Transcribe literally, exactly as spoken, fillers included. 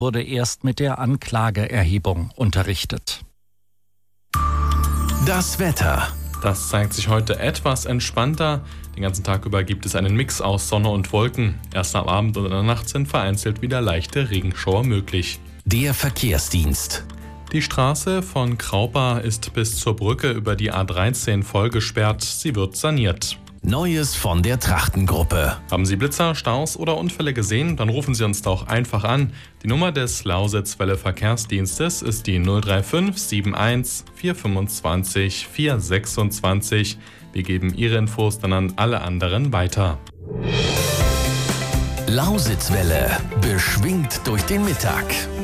wurde erst mit der Anklageerhebung unterrichtet. Das Wetter. Das zeigt sich heute etwas entspannter. Den ganzen Tag über gibt es einen Mix aus Sonne und Wolken. Erst am Abend und in der Nacht sind vereinzelt wieder leichte Regenschauer möglich. Der Verkehrsdienst. Die Straße von Kraupa ist bis zur Brücke über die A dreizehn vollgesperrt. Sie wird saniert. Neues von der Trachtengruppe. Haben Sie Blitzer, Staus oder Unfälle gesehen? Dann rufen Sie uns doch einfach an. Die Nummer des Lausitzwelle Verkehrsdienstes ist die null drei fünf sieben eins vier fünfundzwanzig vier sechsundzwanzig. Wir geben Ihre Infos dann an alle anderen weiter. Lausitzwelle, beschwingt durch den Mittag.